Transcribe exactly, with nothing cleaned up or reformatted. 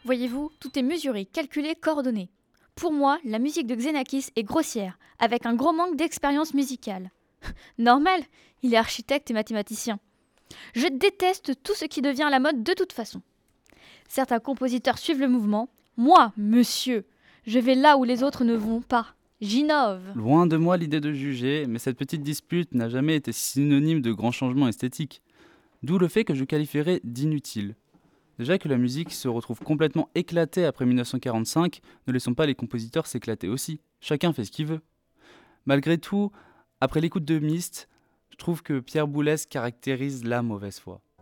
Voyez-vous, tout est mesuré, calculé, coordonné. Pour moi, la musique de Xenakis est grossière, avec un gros manque d'expérience musicale. Normal, il est architecte et mathématicien. Je déteste tout ce qui devient à la mode de toute façon. Certains compositeurs suivent le mouvement. Moi, monsieur, je vais là où les autres ne vont pas. J'innove. Loin de moi l'idée de juger, mais cette petite dispute n'a jamais été synonyme de grands changements esthétiques. D'où le fait que je qualifierais d'inutile. Déjà que la musique se retrouve complètement éclatée après mille neuf cent quarante-cinq, ne laissons pas les compositeurs s'éclater aussi. Chacun fait ce qu'il veut. Malgré tout, après l'écoute de Myst, je trouve que Pierre Boulez caractérise la mauvaise foi.